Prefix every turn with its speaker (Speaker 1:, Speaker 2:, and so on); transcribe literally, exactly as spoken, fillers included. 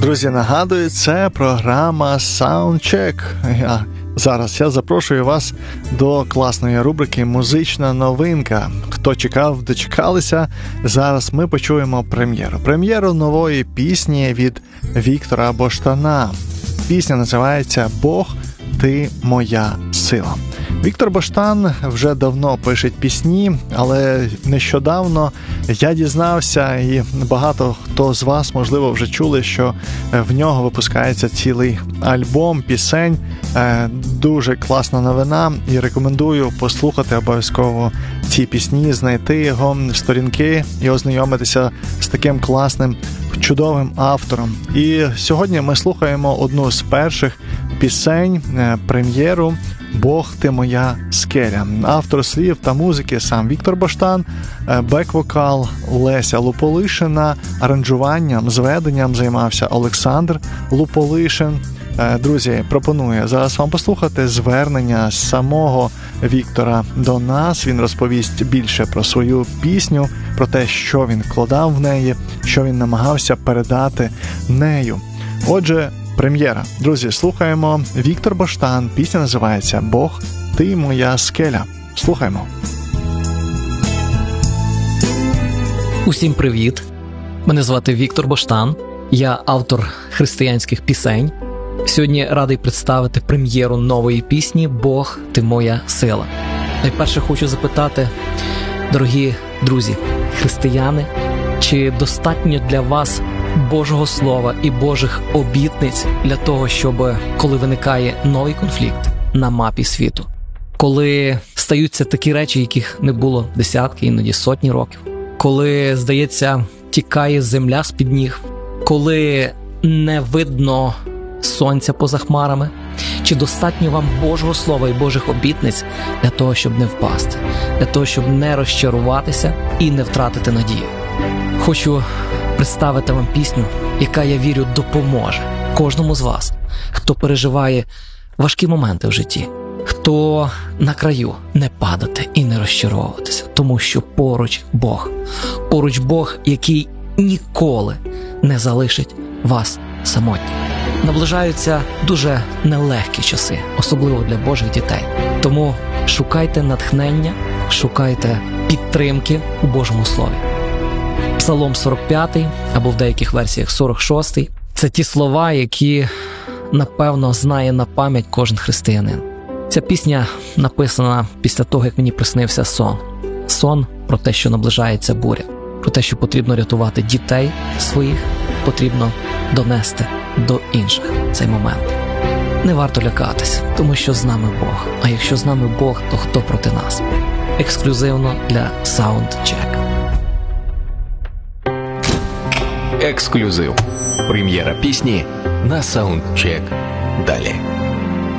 Speaker 1: Друзі, нагадую, це програма Soundcheck. Я, зараз я запрошую вас до класної рубрики «Музична новинка». Хто чекав, дочекалися. Зараз ми почуємо прем'єру. Прем'єру нової пісні від Віктора Боштана. Пісня називається «Бог, ти моя сила». Віктор Боштан вже давно пише пісні, але нещодавно я дізнався, і багато хто з вас, можливо, вже чули, що в нього випускається цілий альбом пісень. Дуже класна новина, і рекомендую послухати обов'язково ці пісні, знайти його сторінки і ознайомитися з таким класним, чудовим автором. І сьогодні ми слухаємо одну з перших пісень, прем'єру «Бог, ти моя скеля». Автор слів та музики сам Віктор Боштан, бек-вокал Леся Луполишина, аранжуванням, зведенням займався Олександр Луполишин. Друзі, пропоную зараз вам послухати звернення самого Віктора до нас. Він розповість більше про свою пісню, про те, що він вкладав в неї, що він намагався передати нею. Отже, прем'єра. Друзі, слухаємо Віктор Боштан. Пісня називається «Бог, ти моя скеля». Слухаємо.
Speaker 2: Усім привіт. Мене звати Віктор Боштан. Я автор християнських пісень. Сьогодні радий представити прем'єру нової пісні «Бог, ти моя сила». Найперше хочу запитати, дорогі друзі, християни, чи достатньо для вас Божого Слова і Божих обітниць для того, щоб, коли виникає новий конфлікт на мапі світу, коли стаються такі речі, яких не було десятки, іноді сотні років, коли, здається, тікає земля з-під ніг, коли не видно сонця поза хмарами, чи достатньо вам Божого Слова і Божих обітниць для того, щоб не впасти, для того, щоб не розчаруватися і не втратити надію? Хочу представити вам пісню, яка, я вірю, допоможе кожному з вас, хто переживає важкі моменти в житті, хто на краю, не падати і не розчаровуватися, тому що поруч Бог, поруч Бог, який ніколи не залишить вас самотнім. Наближаються дуже нелегкі часи, особливо для Божих дітей. Тому шукайте натхнення, шукайте підтримки у Божому Слові. Псалом сорок п'ятий, або в деяких версіях сорок шостий, це ті слова, які, напевно, знає на пам'ять кожен християнин. Ця пісня написана після того, як мені приснився сон. Сон про те, що наближається буря, про те, що потрібно рятувати дітей своїх, потрібно донести до інших цей момент. Не варто лякатись, тому що з нами Бог. А якщо з нами Бог, то хто проти нас? Ексклюзивно для Soundcheck.
Speaker 3: Ексклюзив. Прем'єра пісні на Soundcheck. Далі.